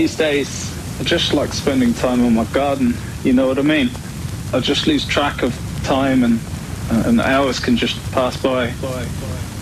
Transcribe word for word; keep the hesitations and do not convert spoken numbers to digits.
these days, I just like spending time on my garden. You know what I mean? I just lose track of time, and uh, and hours can just pass by. by, by.